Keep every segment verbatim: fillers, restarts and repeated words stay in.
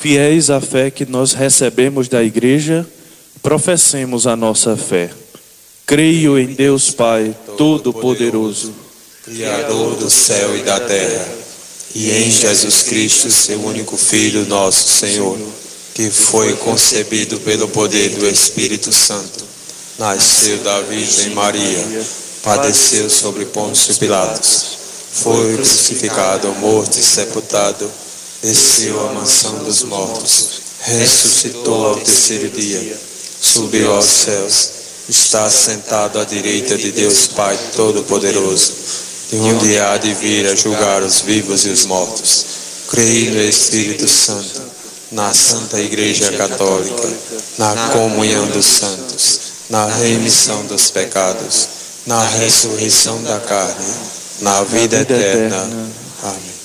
Fiéis à fé que nós recebemos da Igreja, professemos a nossa fé. Creio em Deus Pai Todo-Poderoso, Criador do céu e da terra, e em Jesus Cristo, seu único Filho, nosso Senhor, que foi concebido pelo poder do Espírito Santo, nasceu da Virgem Maria, padeceu sobre Pôncio Pilatos, foi crucificado, morto e sepultado, desceu à mansão dos mortos, ressuscitou ao terceiro dia, subiu aos céus, está sentado à direita de Deus Pai Todo-Poderoso, de onde há de vir a julgar os vivos e os mortos. Creio no Espírito Santo, na Santa Igreja Católica, na comunhão dos santos, na remissão dos pecados, na ressurreição da carne, na vida eterna. Amém.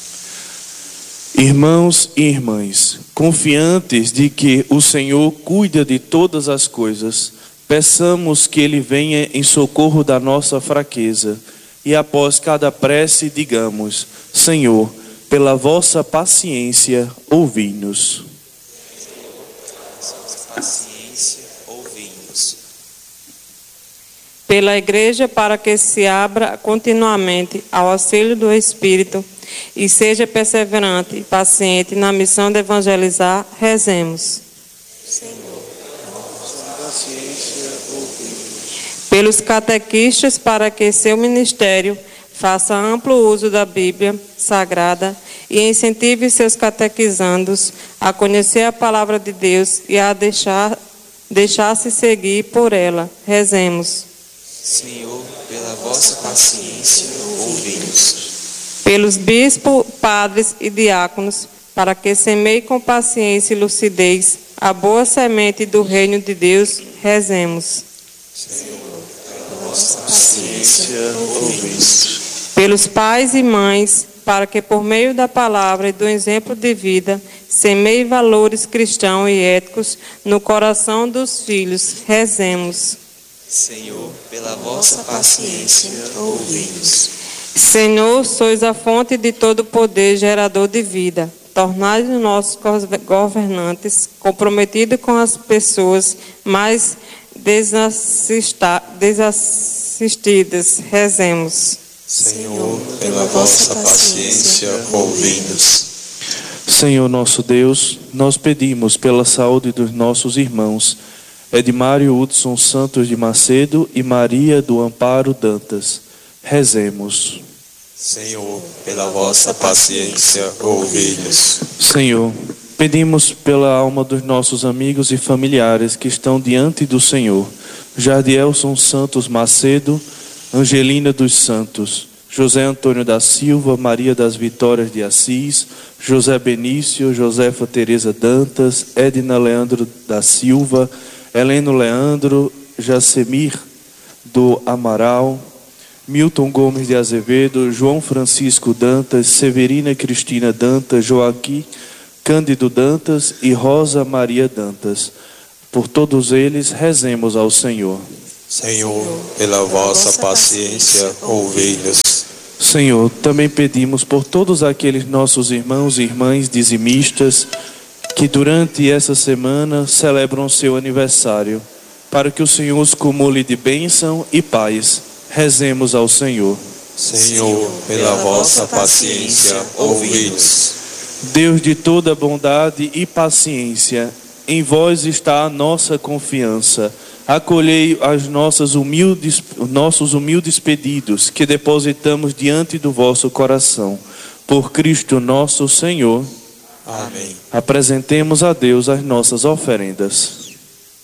Irmãos e irmãs, confiantes de que o Senhor cuida de todas as coisas, peçamos que Ele venha em socorro da nossa fraqueza e após cada prece digamos: Senhor, pela vossa paciência, ouvi-nos. Paciência, ouvi-nos. Pela Igreja, para que se abra continuamente ao auxílio do Espírito e seja perseverante e paciente na missão de evangelizar, rezemos. Senhor, paciência, ouvi-nos. Pelos catequistas, para que seu ministério faça amplo uso da Bíblia Sagrada e incentive seus catequizandos a conhecer a palavra de Deus e a deixar, deixar-se seguir por ela. Rezemos. Senhor, pela vossa paciência, ouvi-nos. Pelos bispos, padres e diáconos, para que semeie com paciência e lucidez a boa semente do reino de Deus, rezemos. Senhor, pela vossa paciência, ouvi-nos. Pelos pais e mães, para que por meio da palavra e do exemplo de vida, semeie valores cristãos e éticos no coração dos filhos, rezemos. Senhor, pela vossa paciência, ouvi-nos. Senhor, sois a fonte de todo poder gerador de vida. Tornai-nos nossos governantes comprometidos com as pessoas mais desassistidas. Rezemos. Senhor, pela vossa paciência, ouvi-nos. Senhor nosso Deus, nós pedimos pela saúde dos nossos irmãos Edmário Hudson Santos de Macedo e Maria do Amparo Dantas. Rezemos. Senhor, pela vossa paciência, ouvi-nos. Senhor, pedimos pela alma dos nossos amigos e familiares que estão diante do Senhor. Jardielson Santos Macedo, Angelina dos Santos, José Antônio da Silva, Maria das Vitórias de Assis, José Benício, Josefa Tereza Dantas, Edna Leandro da Silva, Heleno Leandro, Jacemir do Amaral, Milton Gomes de Azevedo, João Francisco Dantas, Severina Cristina Dantas, Joaquim Cândido Dantas e Rosa Maria Dantas. Por todos eles, rezemos ao Senhor. Senhor, pela vossa paciência, ouvi-nos. Senhor, também pedimos por todos aqueles nossos irmãos e irmãs dizimistas que durante essa semana celebram seu aniversário, para que o Senhor os cumule de bênção e paz. Rezemos ao Senhor. Senhor, pela vossa paciência, ouvi-nos. Deus de toda bondade e paciência, em vós está a nossa confiança. Acolhei as nossas humildes, nossos humildes pedidos que depositamos diante do vosso coração. Por Cristo nosso Senhor. Amém. Apresentemos a Deus as nossas oferendas.